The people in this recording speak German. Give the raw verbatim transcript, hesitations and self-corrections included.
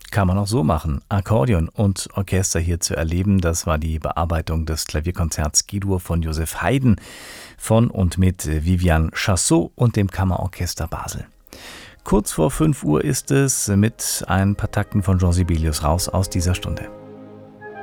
Kann man auch so machen. Akkordeon und Orchester hier zu erleben, das war die Bearbeitung des Klavierkonzerts G-Dur von Joseph Haydn von und mit Viviane Chassot und dem Kammerorchester Basel. Kurz vor fünf Uhr ist es mit ein paar Takten von Jean Sibelius raus aus dieser Stunde.